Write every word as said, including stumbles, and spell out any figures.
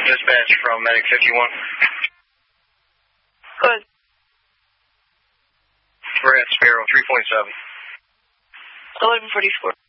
Dispatch from Medic fifty-one. Good. We're at Sparrow three point seven. eleven forty-four.